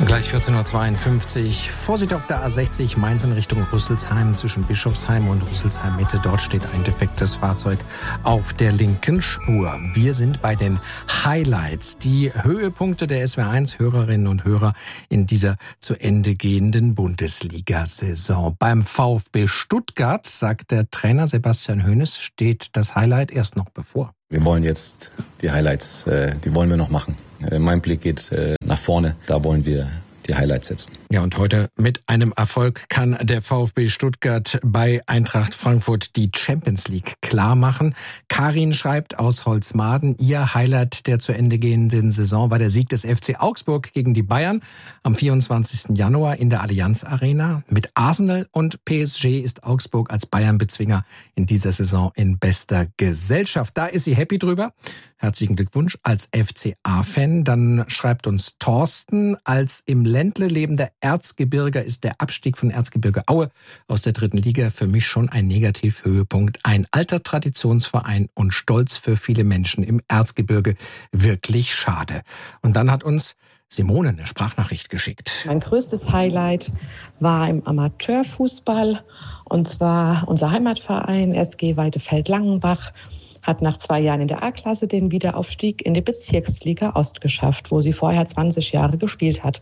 Gleich 14.52 Uhr. Vorsicht auf der A60 Mainz in Richtung Rüsselsheim zwischen Bischofsheim und Rüsselsheim Mitte. Dort steht ein defektes Fahrzeug auf der linken Spur. Wir sind bei den Highlights, die Höhepunkte der SWR1 Hörerinnen und Hörer in dieser zu Ende gehenden Bundesliga-Saison. Beim VfB Stuttgart, sagt der Trainer Sebastian Hoeneß, steht das Highlight erst noch bevor. Wir wollen jetzt die Highlights, die wollen wir noch machen. Mein Blick geht nach vorne, da wollen wir die Highlights setzen. Ja, und heute mit einem Erfolg kann der VfB Stuttgart bei Eintracht Frankfurt die Champions League klar machen. Karin schreibt aus Holzmaden, ihr Highlight der zu Ende gehenden Saison war der Sieg des FC Augsburg gegen die Bayern am 24. Januar in der Allianz Arena. Mit Arsenal und PSG ist Augsburg als Bayern-Bezwinger in dieser Saison in bester Gesellschaft. Da ist sie happy drüber. Herzlichen Glückwunsch als FCA-Fan. Dann schreibt uns Thorsten, als im Ländle lebender Erzgebirger ist der Abstieg von Erzgebirge Aue aus der 3. Liga für mich schon ein Negativhöhepunkt. Ein alter Traditionsverein und Stolz für viele Menschen im Erzgebirge. Wirklich schade. Und dann hat uns Simone eine Sprachnachricht geschickt. Mein größtes Highlight war im Amateurfußball. Und zwar unser Heimatverein SG Weidefeld-Langenbach hat nach 2 Jahren in der A-Klasse den Wiederaufstieg in die Bezirksliga Ost geschafft, wo sie vorher 20 Jahre gespielt hat.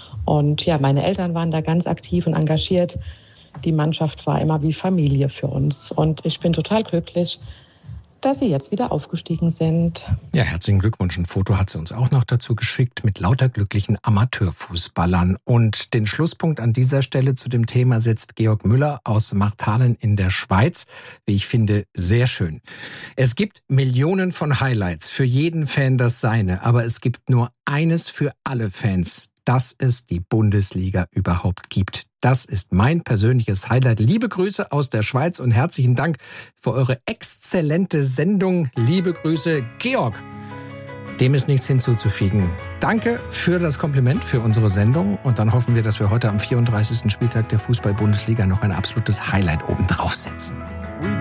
Und ja, meine Eltern waren da ganz aktiv und engagiert. Die Mannschaft war immer wie Familie für uns. Und ich bin total glücklich, dass sie jetzt wieder aufgestiegen sind. Ja, herzlichen Glückwunsch. Ein Foto hat sie uns auch noch dazu geschickt mit lauter glücklichen Amateurfußballern. Und den Schlusspunkt an dieser Stelle zu dem Thema setzt Georg Müller aus Martalen in der Schweiz. Wie ich finde, sehr schön. Es gibt Millionen von Highlights, für jeden Fan das seine. Aber es gibt nur eines für alle Fans, dass es die Bundesliga überhaupt gibt. Das ist mein persönliches Highlight. Liebe Grüße aus der Schweiz und herzlichen Dank für eure exzellente Sendung. Liebe Grüße, Georg. Dem ist nichts hinzuzufügen. Danke für das Kompliment für unsere Sendung. Und dann hoffen wir, dass wir heute am 34. Spieltag der Fußball-Bundesliga noch ein absolutes Highlight oben drauf setzen.